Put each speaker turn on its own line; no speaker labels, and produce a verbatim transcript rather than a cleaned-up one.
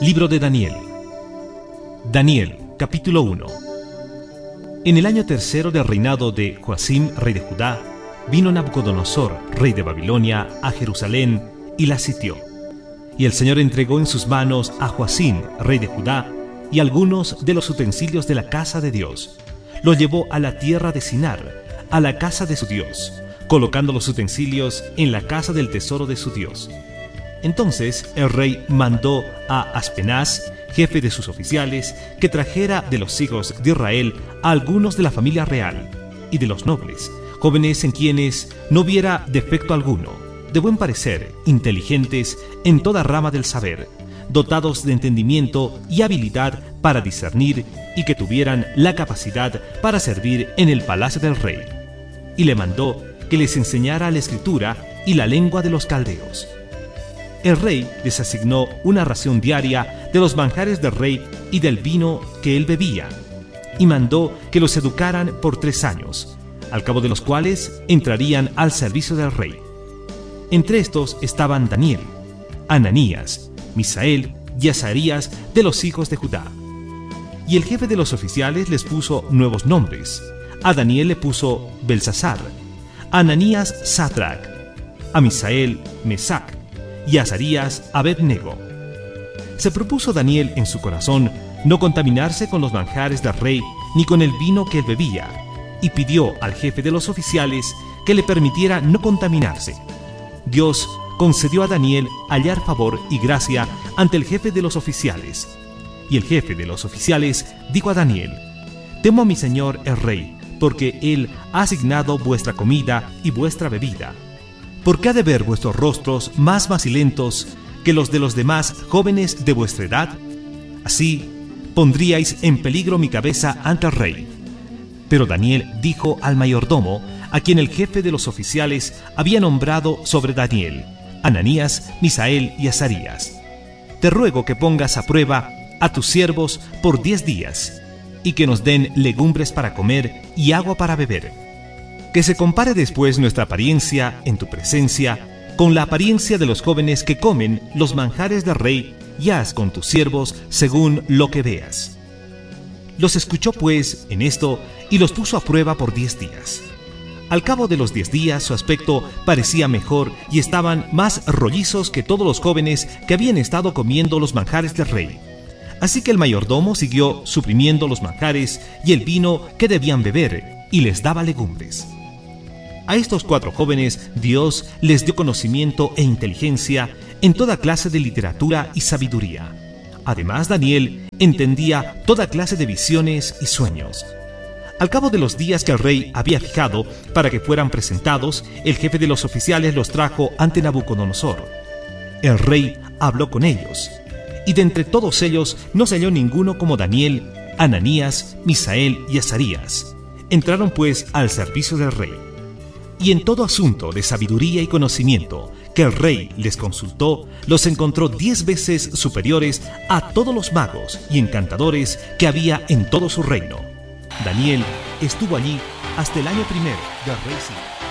Libro de Daniel. Daniel, capítulo uno. En el año tercero del reinado de Joacim, rey de Judá, vino Nabucodonosor, rey de Babilonia, a Jerusalén y la sitió. Y el Señor entregó en sus manos a Joacim, rey de Judá, y algunos de los utensilios de la casa de Dios. Los llevó a la tierra de Sinar, a la casa de su Dios, colocando los utensilios en la casa del tesoro de su Dios. Entonces el rey mandó a Aspenaz, jefe de sus oficiales, que trajera de los hijos de Israel a algunos de la familia real y de los nobles, jóvenes en quienes no hubiera defecto alguno, de buen parecer, inteligentes en toda rama del saber, dotados de entendimiento y habilidad para discernir y que tuvieran la capacidad para servir en el palacio del rey. Y le mandó que les enseñara la escritura y la lengua de los caldeos. El rey les asignó una ración diaria de los manjares del rey y del vino que él bebía, y mandó que los educaran por tres años, al cabo de los cuales entrarían al servicio del rey. Entre estos estaban Daniel, Ananías, Misael y Azarías de los hijos de Judá. Y el jefe de los oficiales les puso nuevos nombres. A Daniel le puso Belsasar, a Ananías Sadrac, a Misael Mesac, y a Azarías Abed-nego. Se propuso Daniel en su corazón no contaminarse con los manjares del rey ni con el vino que él bebía, y pidió al jefe de los oficiales que le permitiera no contaminarse. Dios concedió a Daniel hallar favor y gracia ante el jefe de los oficiales. Y el jefe de los oficiales dijo a Daniel: Temo a mi señor el rey, porque él ha asignado vuestra comida y vuestra bebida. ¿Por qué ha de ver vuestros rostros más macilentos que los de los demás jóvenes de vuestra edad? Así pondríais en peligro mi cabeza ante el rey. Pero Daniel dijo al mayordomo, a quien el jefe de los oficiales había nombrado sobre Daniel, Ananías, Misael y Azarías: Te ruego que pongas a prueba a tus siervos por diez días, y que nos den legumbres para comer y agua para beber. Que se compare después nuestra apariencia en tu presencia con la apariencia de los jóvenes que comen los manjares del rey, y haz con tus siervos según lo que veas. Los escuchó pues en esto y los puso a prueba por diez días. Al cabo de los diez días su aspecto parecía mejor y estaban más rollizos que todos los jóvenes que habían estado comiendo los manjares del rey. Así que el mayordomo siguió suprimiendo los manjares y el vino que debían beber, y les daba legumbres. A estos cuatro jóvenes Dios les dio conocimiento e inteligencia en toda clase de literatura y sabiduría. Además, Daniel entendía toda clase de visiones y sueños. Al cabo de los días que el rey había fijado para que fueran presentados, el jefe de los oficiales los trajo ante Nabucodonosor. El rey habló con ellos, y de entre todos ellos no se halló ninguno como Daniel, Ananías, Misael y Azarías. Entraron pues al servicio del rey. Y en todo asunto de sabiduría y conocimiento que el rey les consultó, los encontró diez veces superiores a todos los magos y encantadores que había en todo su reino. Daniel estuvo allí hasta el año primero del rey Ciro.